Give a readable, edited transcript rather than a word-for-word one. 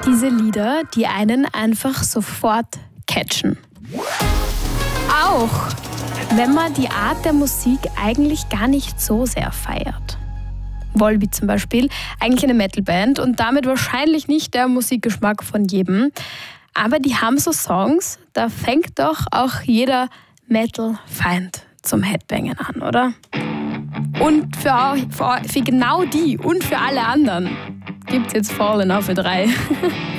Diese Lieder, die einen einfach sofort catchen. Auch wenn man die Art der Musik eigentlich gar nicht so sehr feiert. Volbeat zum Beispiel, eigentlich eine Metalband und damit wahrscheinlich nicht der Musikgeschmack von jedem. Aber die haben so Songs, da fängt doch auch jeder Metal-Feind zum Headbangen an, oder? Und für genau die und für alle anderen gibt es jetzt Fallen auf 3.